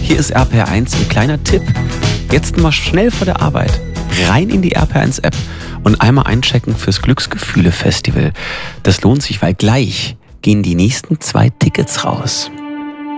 Hier ist RPR1 ein kleiner Tipp. Jetzt mal schnell vor der Arbeit rein in die RPR1-App und einmal einchecken fürs Glücksgefühle-Festival. Das lohnt sich, weil gleich gehen die nächsten 2 Tickets raus.